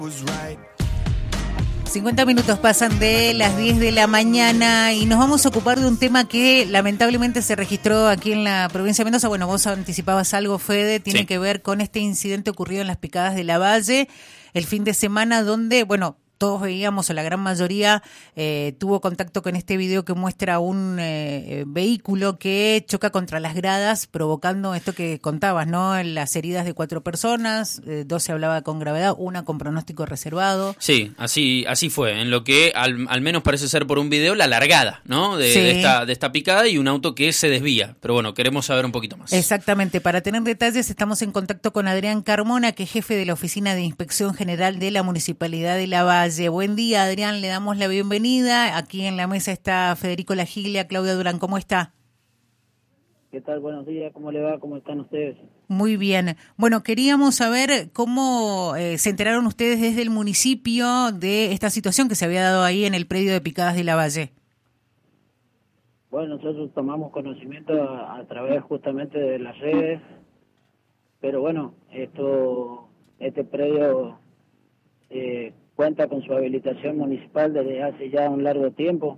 50 minutos pasan de las 10 de la mañana y nos vamos a ocupar de un tema que lamentablemente se registró aquí en la provincia de Mendoza. Bueno, vos anticipabas algo, Fede, tiene que ver con este incidente ocurrido en las Picadas de Lavalle el fin de semana donde, bueno, todos veíamos, o la gran mayoría tuvo contacto con este video que muestra un vehículo que choca contra las gradas, provocando esto que contabas, ¿no? Las heridas de 4 personas, 2 se hablaba con gravedad, 1 con pronóstico reservado. Sí, así fue, en lo que al menos parece ser por un video la largada, ¿no? De esta picada y un auto que se desvía. Pero bueno, queremos saber un poquito más. Exactamente, para tener detalles estamos en contacto con Adrián Carmona, que es jefe de la Oficina de Inspección General de la Municipalidad de Lavalle. Buen día, Adrián, le damos la bienvenida. Aquí en la mesa está Federico Lagiglia, Claudia Durán, ¿cómo está? ¿Qué tal? Buenos días, ¿cómo le va? ¿Cómo están ustedes? Muy bien. Bueno, queríamos saber cómo se enteraron ustedes desde el municipio de esta situación que se había dado ahí en el predio de Picadas de Lavalle. Bueno, nosotros tomamos conocimiento a través justamente de las redes, pero bueno, este predio cuenta con su habilitación municipal desde hace ya un largo tiempo.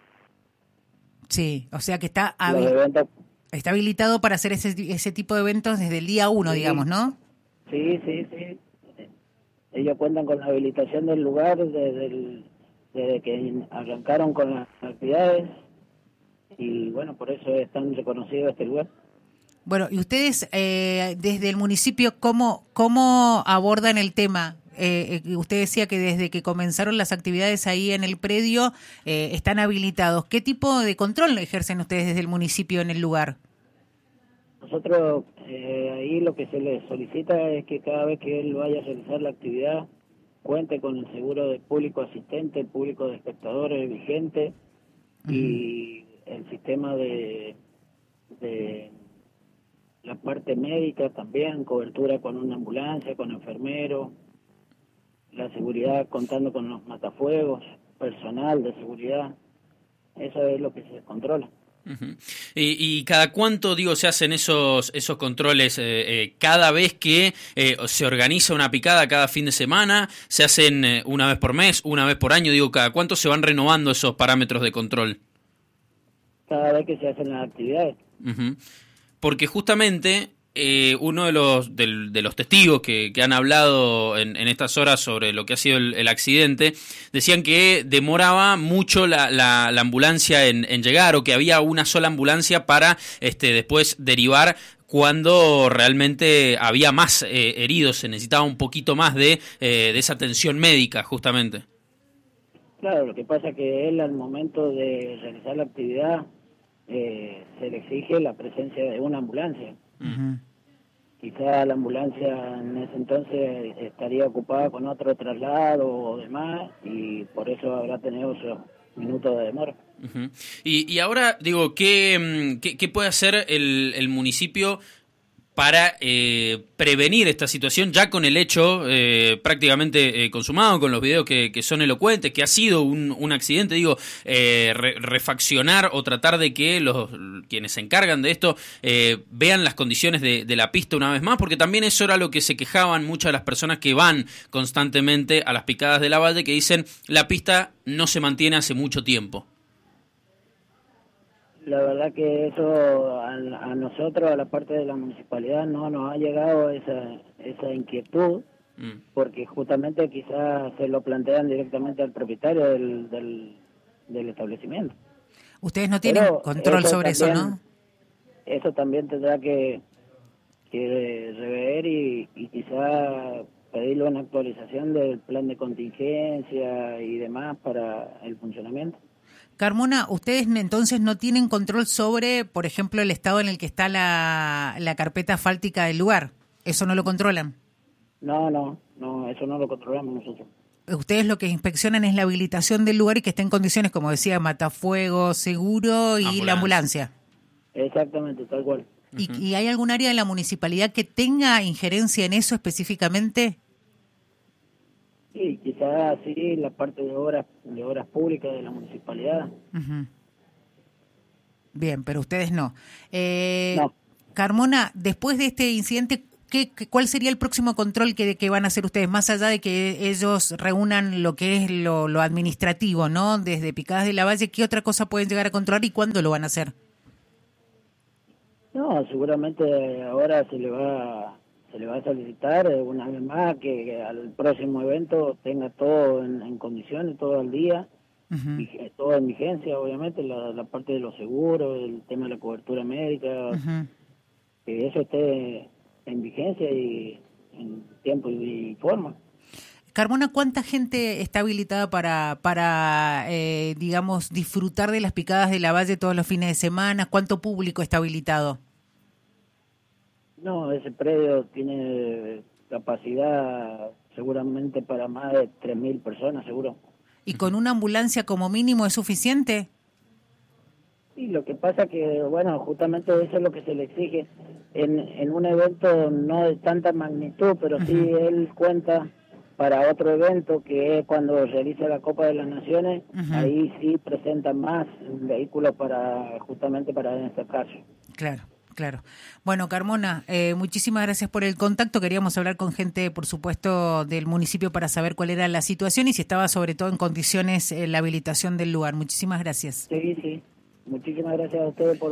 Sí, o sea que está habilitado para hacer ese tipo de eventos desde el día 1, digamos, ¿no? Sí. Ellos cuentan con la habilitación del lugar desde que arrancaron con las actividades y bueno, por eso es tan reconocido este lugar. Bueno, y ustedes desde el municipio, ¿cómo abordan el tema? Usted decía que desde que comenzaron las actividades ahí en el predio están habilitados. ¿Qué tipo de control ejercen ustedes desde el municipio en el lugar? Nosotros ahí lo que se le solicita es que cada vez que él vaya a realizar la actividad cuente con el seguro de público asistente, el público de espectadores vigente y el sistema de la parte médica también, cobertura con una ambulancia, con enfermero, la seguridad contando con los matafuegos, personal de seguridad, eso es lo que se controla. Uh-huh. ¿Y cada cuánto, se hacen esos controles? ¿Cada vez que se organiza una picada cada fin de semana? ¿Se hacen una vez por mes, una vez por año? ¿Cada cuánto se van renovando esos parámetros de control? Cada vez que se hacen las actividades. Uh-huh. Porque justamente uno de los testigos que han hablado en estas horas sobre lo que ha sido el accidente, decían que demoraba mucho la ambulancia en llegar, o que había una sola ambulancia para después derivar cuando realmente había más heridos, se necesitaba un poquito más de esa atención médica, justamente. Claro, lo que pasa es que él al momento de realizar la actividad se le exige la presencia de una ambulancia. Uh-huh. Quizá la ambulancia en ese entonces estaría ocupada con otro traslado o demás, y por eso habrá tenido esos minutos de demora. Uh-huh. Y ahora, ¿qué puede hacer el municipio para prevenir esta situación, ya con el hecho prácticamente consumado, con los videos que son elocuentes, que ha sido un accidente? Refaccionar o tratar de que quienes se encargan de esto vean las condiciones de la pista una vez más, porque también eso era lo que se quejaban muchas de las personas que van constantemente a las Picadas de Lavalle, que dicen la pista no se mantiene hace mucho tiempo. La verdad que eso a nosotros, a la parte de la municipalidad, no nos ha llegado esa inquietud, porque justamente quizás se lo plantean directamente al propietario del establecimiento. Ustedes no tienen control sobre eso, ¿no? Eso también tendrá que rever y quizás pedirle una actualización del plan de contingencia y demás para el funcionamiento. Carmona, ¿ustedes entonces no tienen control sobre, por ejemplo, el estado en el que está la carpeta asfáltica del lugar? ¿Eso no lo controlan? No, eso no lo controlamos nosotros. Ustedes lo que inspeccionan es la habilitación del lugar y que esté en condiciones, como decía, matafuego, seguro y la ambulancia. Exactamente, tal cual. ¿Y hay algún área de la municipalidad que tenga injerencia en eso específicamente? Sí, quizás sí, la parte de obras públicas de la municipalidad. Uh-huh. Bien, pero ustedes no. No. Carmona, después de este incidente, ¿Cuál sería el próximo control que van a hacer ustedes? Más allá de que ellos reúnan lo que es lo administrativo, ¿no? Desde Picadas de la Valle, ¿qué otra cosa pueden llegar a controlar y cuándo lo van a hacer? No, seguramente ahora se le va a solicitar una vez más que al próximo evento tenga todo en condiciones, todo al día, Uh-huh. y todo en vigencia, obviamente, la parte de los seguros, el tema de la cobertura médica, Uh-huh. que eso esté en vigencia y en tiempo y forma. Carmona, ¿cuánta gente está habilitada para digamos, disfrutar de las Picadas de la Valle todos los fines de semana? ¿Cuánto público está habilitado? No, ese predio tiene capacidad seguramente para más de 3.000 personas, seguro. ¿Y con una ambulancia como mínimo es suficiente? Y lo que pasa que, bueno, justamente eso es lo que se le exige en un evento no de tanta magnitud, pero sí él cuenta para otro evento que es cuando realiza la Copa de las Naciones, ahí sí presentan más vehículos justamente para en este caso. Claro. Claro. Bueno, Carmona, muchísimas gracias por el contacto. Queríamos hablar con gente, por supuesto, del municipio para saber cuál era la situación y si estaba sobre todo en condiciones la habilitación del lugar. Muchísimas gracias. Sí. Muchísimas gracias a ustedes por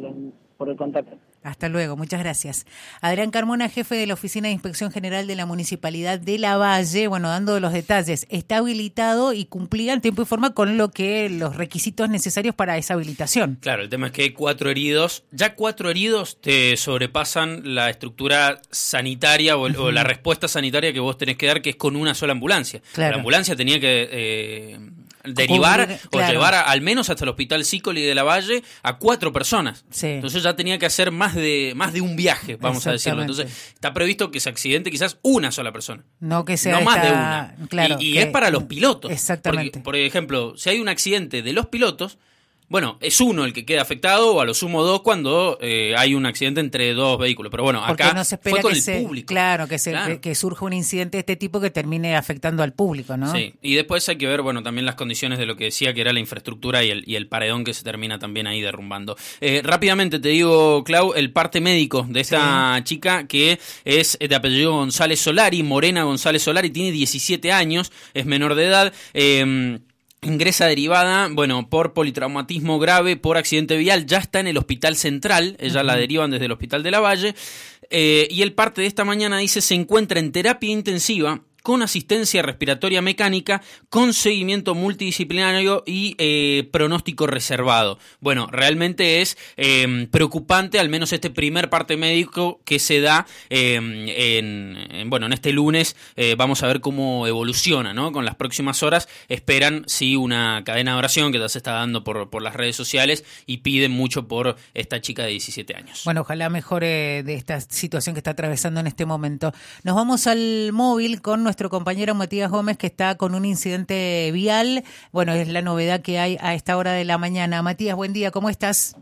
el contacto. Hasta luego, muchas gracias. Adrián Carmona, jefe de la Oficina de Inspección General de la Municipalidad de Lavalle, dando los detalles. Está habilitado y cumplía en tiempo y forma con los requisitos necesarios para esa habilitación. Claro, el tema es que hay 4 heridos. Ya 4 heridos te sobrepasan la estructura sanitaria o la respuesta sanitaria que vos tenés que dar, que es con una sola ambulancia. Claro. La ambulancia tenía que derivar o llevar al menos hasta el Hospital Sicoli de Lavalle a 4 personas. Sí. Entonces ya tenía que hacer más de un viaje, vamos a decirlo. Entonces está previsto que se accidente quizás una sola persona. No que sea más de una. Claro, y es para los pilotos. Exactamente. Porque, por ejemplo, si hay un accidente de los pilotos, bueno, es uno el que queda afectado, o a lo sumo 2 cuando hay un accidente entre 2 vehículos. Pero bueno, porque acá no se espera fue con que el público. Claro, que surja un incidente de este tipo que termine afectando al público, ¿no? Sí, y después hay que ver, también las condiciones de lo que decía que era la infraestructura y el paredón que se termina también ahí derrumbando. Rápidamente te digo, Clau, el parte médico de esta chica, que es de apellido González Solari, Morena González Solari, tiene 17 años, es menor de edad, ingresa derivada, por politraumatismo grave, por accidente vial, ya está en el Hospital Central, ella la derivan desde el Hospital de Lavalle, y el parte de esta mañana dice se encuentra en terapia intensiva con asistencia respiratoria mecánica, con seguimiento multidisciplinario y pronóstico reservado. Bueno, realmente es preocupante, al menos este primer parte médico que se da en este lunes. Vamos a ver cómo evoluciona, ¿no? Con las próximas horas esperan, sí, una cadena de oración que ya se está dando por las redes sociales y piden mucho por esta chica de 17 años. Bueno, ojalá mejore de esta situación que está atravesando en este momento. Nos vamos al móvil con nuestro compañero Matías Gómez, que está con un incidente vial. Es la novedad que hay a esta hora de la mañana. Matías, buen día, ¿cómo estás?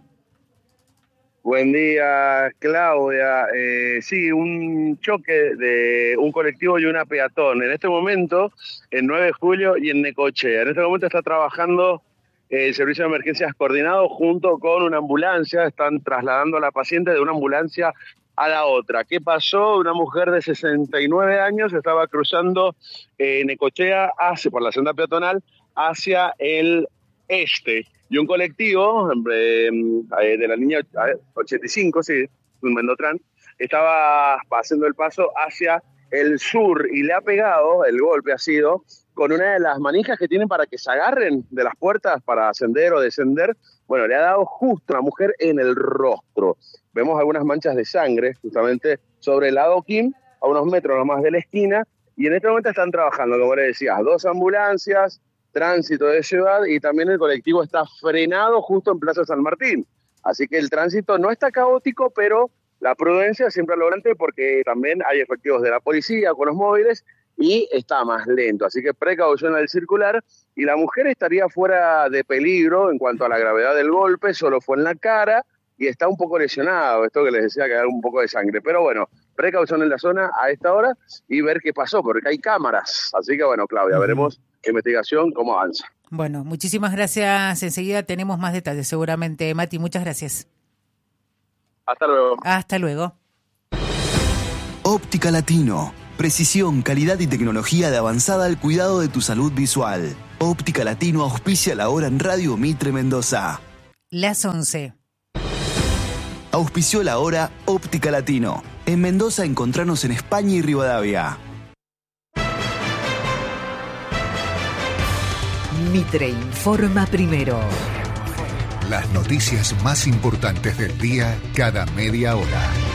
Buen día, Claudia. Sí, un choque de un colectivo y una peatón. En este momento, en 9 de julio y en Necochea. En este momento está trabajando el servicio de emergencias coordinado junto con una ambulancia. Están trasladando a la paciente de una ambulancia a la otra. ¿Qué pasó? Una mujer de 69 años estaba cruzando Necochea por la senda peatonal hacia el este. Y un colectivo de la línea 85, sí, un Mendotrán, estaba haciendo el paso hacia el sur y le ha pegado, el golpe ha sido, con una de las manijas que tienen para que se agarren de las puertas para ascender o descender. Le ha dado justo a la mujer en el rostro. Vemos algunas manchas de sangre justamente sobre el adoquín, a unos metros nomás de la esquina, y en este momento están trabajando, como le decías, 2 ambulancias, tránsito de ciudad, y también el colectivo está frenado justo en Plaza San Martín. Así que el tránsito no está caótico, pero la prudencia siempre al volante, porque también hay efectivos de la policía con los móviles y está más lento. Así que precaución al circular, y la mujer estaría fuera de peligro en cuanto a la gravedad del golpe, solo fue en la cara y está un poco lesionado, esto que les decía, que hay un poco de sangre. Pero precaución en la zona a esta hora y ver qué pasó, porque hay cámaras. Así que Claudia, veremos investigación cómo avanza. Muchísimas gracias. Enseguida tenemos más detalles, seguramente. Mati, muchas gracias. Hasta luego. Hasta luego. Óptica Latino. Precisión, calidad y tecnología de avanzada al cuidado de tu salud visual. Óptica Latino auspicia la hora en Radio Mitre Mendoza. Las 11. Auspició la hora Óptica Latino. En Mendoza encontranos en España y Rivadavia. Mitre informa primero. Las noticias más importantes del día cada media hora.